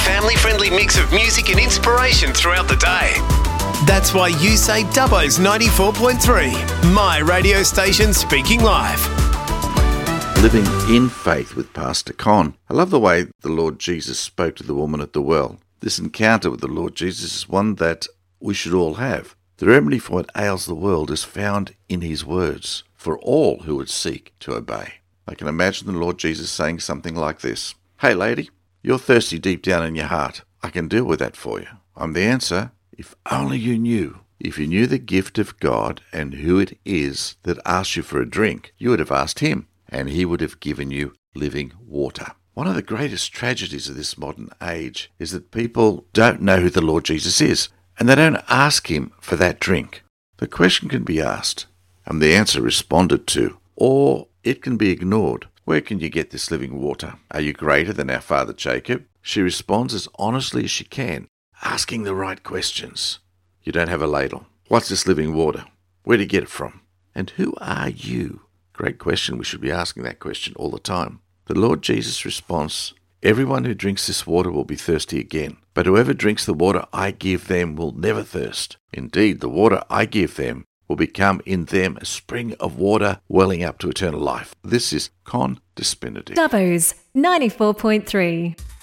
family-friendly mix of music and inspiration throughout the day. That's why you say Dubbo's 94.3, my radio station speaking live. Living in faith with Pastor Con. I love the way the Lord Jesus spoke to the woman at the well. This encounter with the Lord Jesus is one that we should all have. The remedy for what ails the world is found in his words for all who would seek to obey. I can imagine the Lord Jesus saying something like this. Hey lady, you're thirsty deep down in your heart. I can deal with that for you. I'm the answer. If only you knew. If you knew the gift of God and who it is that asks you for a drink, you would have asked him, and he would have given you living water. One of the greatest tragedies of this modern age is that people don't know who the Lord Jesus is, and they don't ask him for that drink. The question can be asked, and the answer responded to, or it can be ignored. Where can you get this living water? Are you greater than our father Jacob? She responds as honestly as she can, asking the right questions. You don't have a ladle. What's this living water? Where do you get it from? And who are you? Great question. We should be asking that question all the time. The Lord Jesus responds, everyone who drinks this water will be thirsty again, but whoever drinks the water I give them will never thirst. Indeed, the water I give them will become in them a spring of water welling up to eternal life. This is Con Dispinity. Dubbo's 94.3.